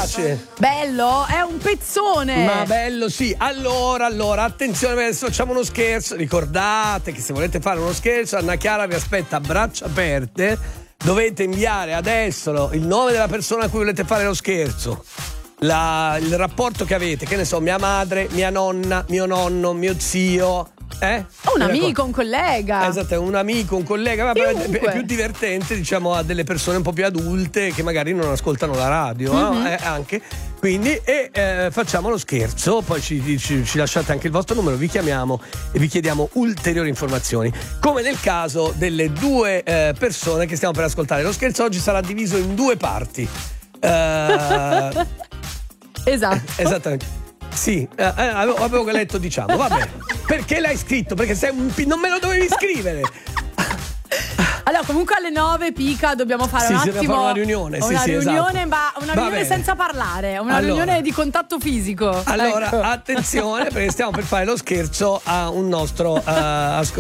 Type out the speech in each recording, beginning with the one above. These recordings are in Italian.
piace? Bello, è un pezzone. Ma bello, sì. Allora, attenzione, adesso facciamo uno scherzo. Ricordate che se volete fare uno scherzo, Anna Chiara vi aspetta a braccia aperte. Dovete inviare adesso il nome della persona a cui volete fare lo scherzo, il rapporto che avete, che ne so, mia madre, mia nonna, mio nonno, mio zio. Un amico, un collega. Esatto, un amico, un collega. È più divertente, diciamo, a delle persone un po' più adulte che magari non ascoltano la radio, no? Anche. Quindi, facciamo lo scherzo, poi ci lasciate anche il vostro numero, vi chiamiamo e vi chiediamo ulteriori informazioni. Come nel caso delle due persone che stiamo per ascoltare. Lo scherzo oggi sarà diviso in due parti. Esatto. Esattamente. Sì, avevo letto, diciamo. Vabbè. Perché l'hai scritto? Perché non me lo dovevi scrivere. Allora, comunque alle 9 Pica dobbiamo fare un attimo dobbiamo fare una riunione. Una riunione, esatto. ma una riunione senza parlare, riunione di contatto fisico. Allora, ecco. attenzione, perché stiamo per fare lo scherzo a un nostro ad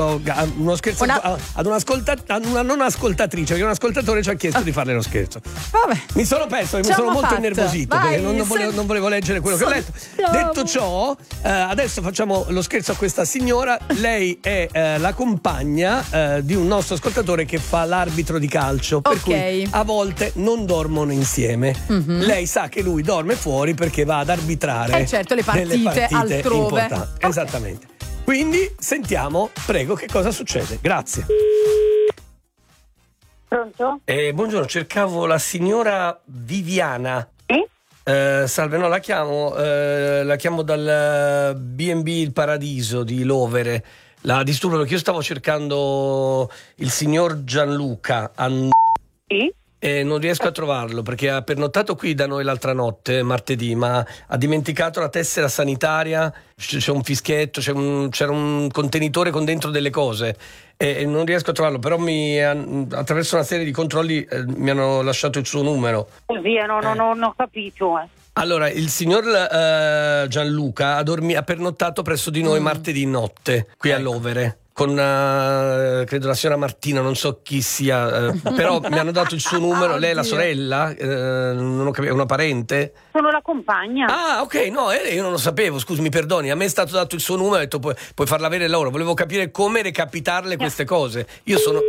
una non ascoltatrice, perché un ascoltatore ci ha chiesto di farle lo scherzo. Vabbè. Mi sono perso, mi sono molto innervosito. Vai, perché non volevo leggere quello che ho letto. Detto ciò, adesso facciamo lo scherzo a questa signora. Lei è la compagna di un nostro ascoltatore che fa l'arbitro di calcio, per cui a volte non dormono insieme. Lei sa che lui dorme fuori perché va ad arbitrare certo, le partite altrove. Importanti. Esattamente. Quindi sentiamo, prego, che cosa succede. Grazie. Pronto? Buongiorno, cercavo la signora Viviana. Sì? Salve, no, la chiamo dal B&B Il Paradiso di Lovere. La disturbo perché io stavo cercando il signor Gianluca Sì? e non riesco a trovarlo perché ha pernottato qui da noi l'altra notte, martedì, ma ha dimenticato la tessera sanitaria, c'è un fischietto, c'era un contenitore con dentro delle cose e non riesco a trovarlo, però attraverso una serie di controlli mi hanno lasciato il suo numero. Così, non ho capito. Allora, il signor Gianluca ha pernottato presso di noi martedì notte, qui a Lovere, con credo la signora Martina, non so chi sia, però mi hanno dato il suo numero. Lei è la sorella? Non ho capito, è una parente? Sono la compagna. Ah, ok, no, io non lo sapevo, scusi, mi perdoni, a me è stato dato il suo numero, ho detto puoi farla avere loro, volevo capire come recapitarle queste cose. Io sono...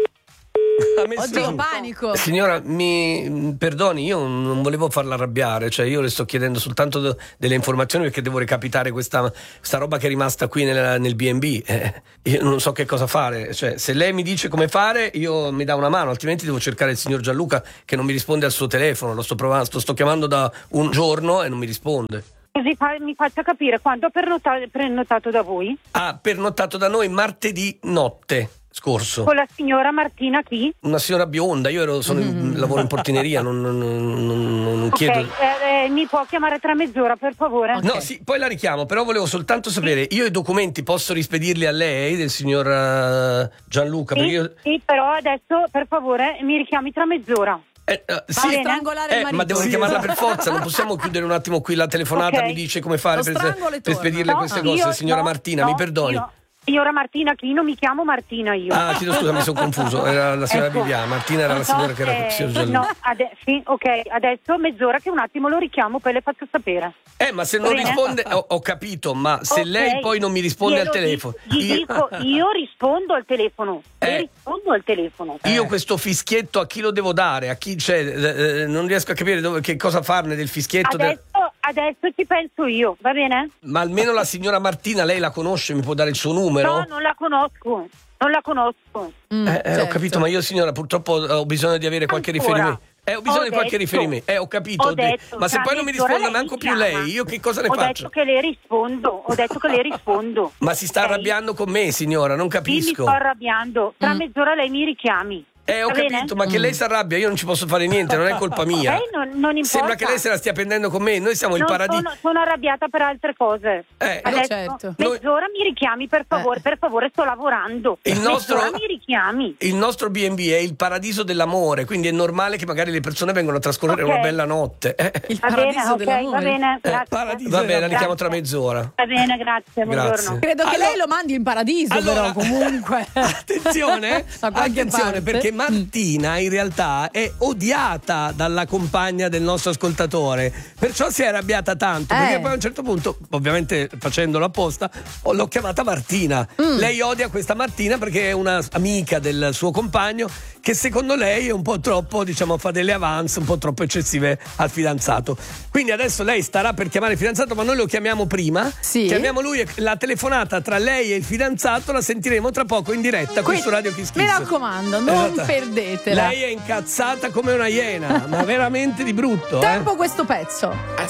Oddio, panico. Signora, mi perdoni, io non volevo farla arrabbiare, cioè io le sto chiedendo soltanto delle informazioni perché devo recapitare questa roba che è rimasta qui nel B&B. Io non so che cosa fare, cioè se lei mi dice come fare io mi dà una mano, altrimenti devo cercare il signor Gianluca che non mi risponde al suo telefono, lo sto chiamando da un giorno e non mi risponde. Così mi faccia capire quando ha prenotato da voi? Ha pernottato da noi martedì notte scorso. Con la signora Martina chi? Una signora bionda, io lavoro in portineria, non chiedo. Mi può chiamare tra mezz'ora per favore? No, sì, poi la richiamo, però volevo soltanto sapere, io i documenti posso rispedirli a lei, del signor Gianluca? Sì, però adesso per favore mi richiami tra mezz'ora. Sì, strangolare il marito. ma devo richiamarla per forza, non possiamo chiudere un attimo qui la telefonata, mi dice come fare per spedirle queste cose, signora Martina, mi perdoni. Signora Martina, chi? Non mi chiamo Martina io. Ah, chiedo scusa, mi sono confuso. Era la signora Viviana. Martina era la signora che era con il signor Gianluca. No, sì, ok, adesso mezz'ora che un attimo lo richiamo, poi le faccio sapere. Ma se non risponde, ho capito, ma se lei poi non mi risponde al telefono. Io rispondo al telefono. Rispondo al telefono. Io questo fischietto a chi lo devo dare? A chi non riesco a capire che cosa farne del fischietto. Adesso ci penso io, va bene? Ma almeno la signora Martina, lei la conosce, mi può dare il suo numero? No, non la conosco. Ho capito, ma io signora purtroppo ho bisogno di avere qualche riferimento. Ho bisogno di qualche riferimento. Ho capito. Ma se poi non mi risponde manco più lei, io che cosa ne faccio? Ho detto che le rispondo. Ma si sta arrabbiando con me, signora, non capisco. Sì, mi sto arrabbiando. Tra mezz'ora lei mi richiami. Ho capito, ma che lei si arrabbia, io non ci posso fare niente, non è colpa mia. Non importa. Sembra che lei se la stia prendendo con me, noi siamo il paradiso. Sono arrabbiata per altre cose. Adesso, certo. mezz'ora mi richiami, per favore, sto lavorando. Mezz'ora mi richiami. Il nostro B&B è il paradiso dell'amore, quindi è normale che magari le persone vengono a trascorrere una bella notte. Il paradiso dell'amore. Va bene, grazie. Va bene, la richiamo tra mezz'ora. Va bene, grazie, buongiorno. Credo che lei lo mandi in paradiso, però comunque. Attenzione, perché che Martina in realtà è odiata dalla compagna del nostro ascoltatore, perciò si è arrabbiata tanto, perché poi a un certo punto, ovviamente facendolo apposta, l'ho chiamata Martina. Lei odia questa Martina perché è una amica del suo compagno, che secondo lei è un po' troppo, diciamo, fa delle avance un po' troppo eccessive al fidanzato. Quindi adesso lei starà per chiamare il fidanzato, ma noi lo chiamiamo prima. Sì. Chiamiamo lui, e la telefonata tra lei e il fidanzato la sentiremo tra poco in diretta qui su Radio Kiss Kiss. Mi raccomando, non perdetela. Lei è incazzata come una iena, ma veramente di brutto. Tempo questo pezzo.